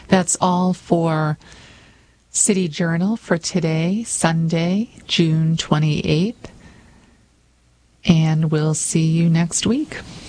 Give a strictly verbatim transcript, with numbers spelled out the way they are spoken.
That's all for City Journal for today, Sunday, June twenty-eighth. And we'll see you next week.